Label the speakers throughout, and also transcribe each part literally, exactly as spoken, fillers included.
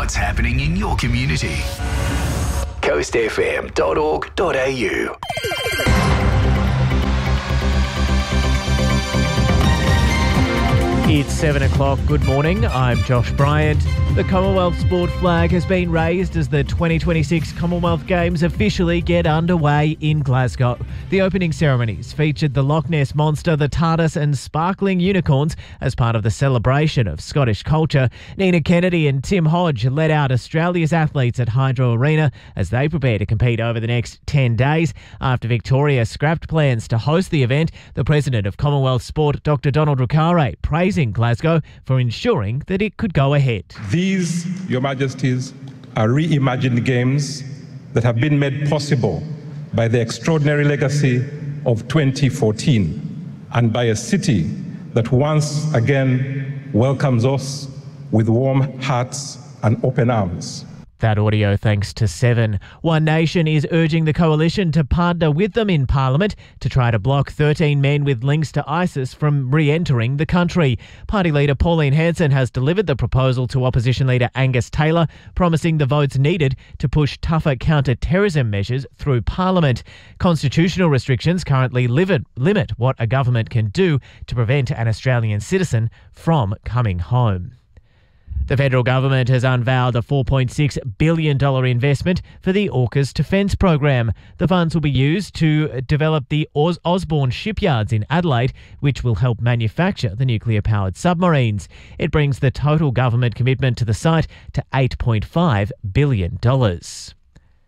Speaker 1: what's happening in your community. coast f m dot org dot a u.
Speaker 2: It's seven o'clock. Good morning. I'm Josh Bryant. The Commonwealth sport flag has been raised as the twenty twenty-six Commonwealth Games officially get underway in Glasgow. The opening ceremonies featured the Loch Ness Monster, the TARDIS and sparkling unicorns as part of the celebration of Scottish culture. Nina Kennedy and Tim Hodge led out Australia's athletes at Hydro Arena as they prepare to compete over the next ten days. After Victoria scrapped plans to host the event, the President of Commonwealth Sport, Doctor Donald Ricare, praising Glasgow for ensuring that it could go ahead.
Speaker 3: These, Your Majesties, are reimagined games that have been made possible by the extraordinary legacy of twenty fourteen and by a city that once again welcomes us with warm hearts and open arms.
Speaker 2: That audio thanks to Seven. One Nation is urging the coalition to partner with them in Parliament to try to block thirteen men with links to ISIS from re-entering the country. Party leader Pauline Hanson has delivered the proposal to opposition leader Angus Taylor, promising the votes needed to push tougher counter-terrorism measures through Parliament. Constitutional restrictions currently limit, limit what a government can do to prevent an Australian citizen from coming home. The federal government has unveiled a four point six billion dollars investment for the AUKUS defence program. The funds will be used to develop the Os- Osborne shipyards in Adelaide, which will help manufacture the nuclear-powered submarines. It brings the total government commitment to the site to eight point five billion dollars.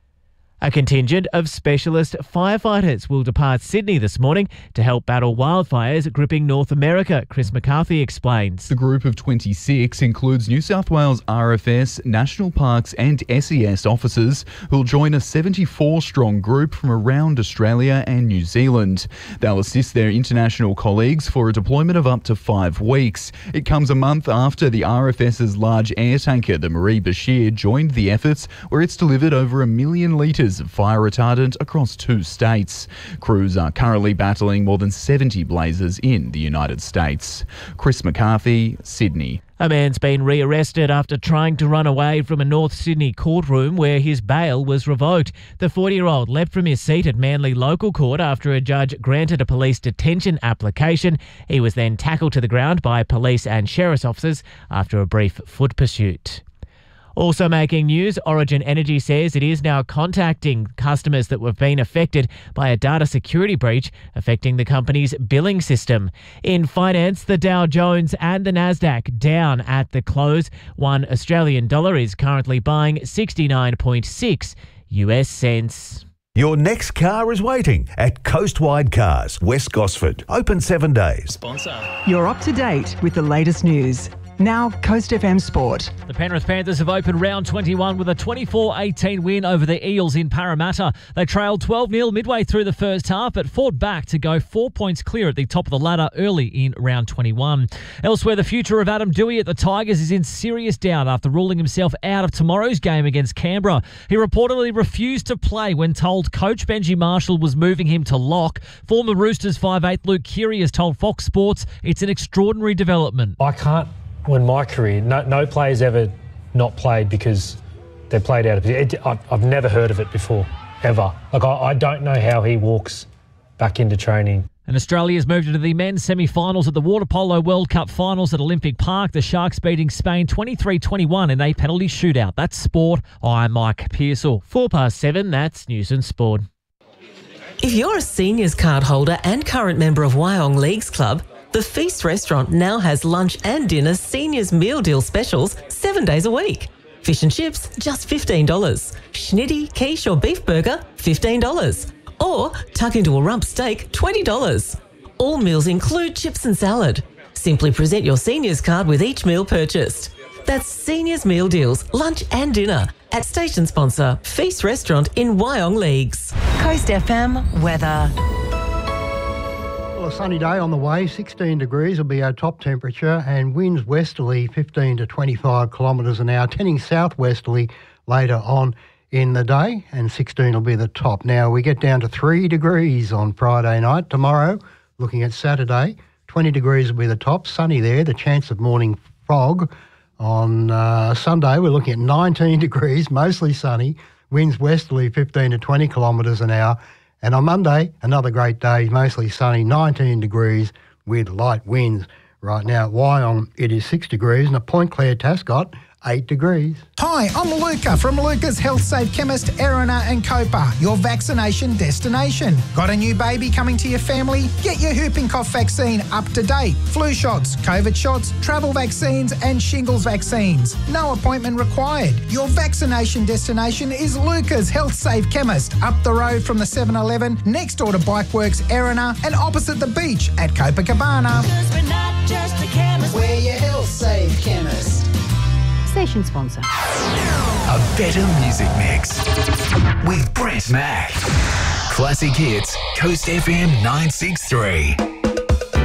Speaker 2: A contingent of specialist firefighters will depart Sydney this morning to help battle wildfires gripping North America, Chris McCarthy explains.
Speaker 4: The group of twenty-six includes New South Wales R F S, National Parks and S E S officers who'll join a seventy-four strong group from around Australia and New Zealand. They'll assist their international colleagues for a deployment of up to five weeks. It comes a month after the R F S's large air tanker, the Marie Bashir, joined the efforts, where it's delivered over a million litres of fire retardant across two states. Crews are currently battling more than seventy blazes in the United States. Chris McCarthy, Sydney.
Speaker 2: A man's been rearrested after trying to run away from a North Sydney courtroom where his bail was revoked. The forty-year-old leapt from his seat at Manly Local Court after a judge granted a police detention application. He was then tackled to the ground by police and sheriff's officers after a brief foot pursuit. Also making news, Origin Energy says it is now contacting customers that have been affected by a data security breach affecting the company's billing system. In finance, the Dow Jones and the Nasdaq down at the close. One Australian dollar is currently buying sixty-nine point six U S cents.
Speaker 5: Your next car is waiting at Coastwide Cars, West Gosford. Open seven days.
Speaker 6: Sponsor.
Speaker 7: You're up to date with the latest news. Now, Coast F M Sport.
Speaker 6: The Penrith Panthers have opened round twenty-one with a twenty-four eighteen win over the Eels in Parramatta. They trailed twelve nil midway through the first half, but fought back to go four points clear at the top of the ladder early in round twenty-one. Elsewhere, the future of Adam Doueihi at the Tigers is in serious doubt after ruling himself out of tomorrow's game against Canberra. He reportedly refused to play when told coach Benji Marshall was moving him to lock. Former Roosters five eight Luke Keary has told Fox Sports it's an extraordinary development.
Speaker 8: I can't in my career, no, no player's ever not played because they played out of position. I've never heard of it before, ever. Like I, I don't know how he walks back into training.
Speaker 6: And Australia's moved into the men's semi-finals at the Water Polo World Cup finals at Olympic Park. The Sharks beating Spain twenty-three twenty-one in a penalty shootout. That's sport. I'm Mike Pearsall.
Speaker 2: Four past seven, that's News and Sport.
Speaker 9: If you're a seniors card holder and current member of Wyong Leagues Club, the Feast restaurant now has lunch and dinner seniors meal deal specials seven days a week. Fish and chips, just fifteen dollars. Schnitty, quiche or beef burger, fifteen dollars. Or tuck into a rump steak, twenty dollars. All meals include chips and salad. Simply present your seniors card with each meal purchased. That's seniors meal deals, lunch and dinner at station sponsor Feast Restaurant in Wyong Leagues.
Speaker 7: Coast F M weather.
Speaker 10: Well, a sunny day on the way, sixteen degrees will be our top temperature and winds westerly fifteen to twenty-five kilometres an hour, tending southwesterly later on in the day, and sixteen will be the top. Now we get down to three degrees on Friday night. Tomorrow, looking at Saturday, twenty degrees will be the top, sunny there, the chance of morning fog On uh, Sunday, we're looking at nineteen degrees, mostly sunny, winds westerly fifteen to twenty kilometres an hour. And on Monday, another great day, mostly sunny, nineteen degrees with light winds. Right now at Wyong, it is six degrees, and at Point Clare, Tascott, eight degrees.
Speaker 11: Hi, I'm Luca from Luca's Health Safe Chemist, Erina and Copa, your vaccination destination. Got a new baby coming to your family? Get your whooping cough vaccine up to date. Flu shots, COVID shots, travel vaccines and shingles vaccines. No appointment required. Your vaccination destination is Luca's Health Safe Chemist, up the road from the seven eleven, next door to Bikeworks Erina and opposite the beach at Copacabana.
Speaker 12: We're not just a chemist,
Speaker 11: we're your Health Safe Chemist.
Speaker 13: Station sponsor.
Speaker 1: A better music mix with Brett Mack. Classic hits, Coast F M nine six three.